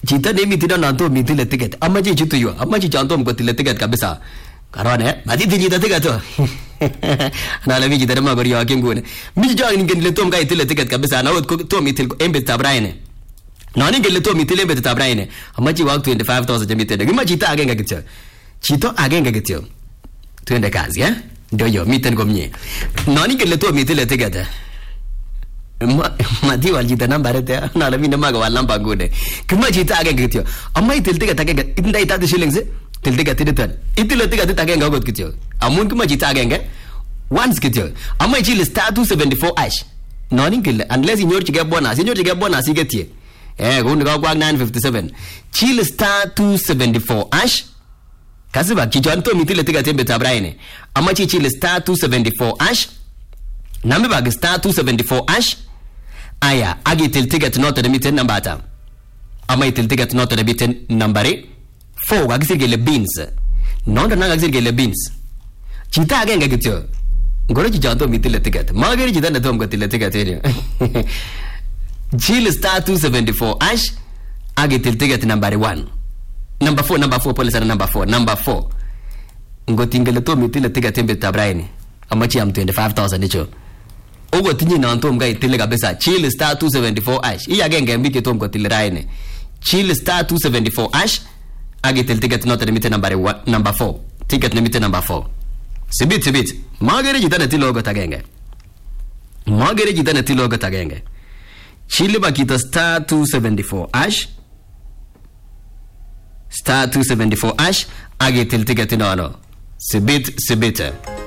Chito nemitino nanto mitile ticket. Amache chutu yu. Amache chantom kotile ticket kabisa. Karone, matiti ticket to. Na la viji dama gori yake ngune. Miji jang ningile tom kai tile ticket kabisa na wot tom itil embe tabraine. Na ningile tom itil embe tabraine. Amache wak 25,000 jamitede. Gima chita agenge kityo. Chito agenge kityo. Tuende kazi ndio hiyo miten komye. Na ningile tom itile ticket. Mati waljita namba rete na la mimi namaga wala namba ngune. Kima chita agenge kityo. Amma itil ticket agenge indai 30 shillings. Til ticket titan. Itil ticket agenge agot kityo. Amun kima chita agenge once kityo. Amma ichil star 274 ash. No ningile unless inyorchige bonus igetie. Kuni kwa 957. Chil star 274 ash. Kasiba kijanto mitile ticket embe tabraine. Amma chil star 274 ash. Nami bag star 274 ash. Aya agi til ticket not the mitten number ata. Amma itil ticket not the mitten number 4 gagisirgele beans. Non na gagisirgele beans. Chita agenge kityo. Ngoro chijanto mitile ticket. Magari chitanda tom gotile ticket area. Chil star 274 ash agi til ticket number 1. Number 4 police number 4. Ngotingele tom mitile ticket embe tabraine. Amachi am 25,000 nicho. Ogo tinyi na antom gai tile kabisa. Chil star 274 ash. Iya genge mbike tom gotile raine. Chil star 274 ash agi til ticket not the number 4. Ticket limit number 4. Sibit. Magere jitana tilogo tagenge. Chili bakita star 274 ash. Star 274 ash agi til ticket no. Sibit.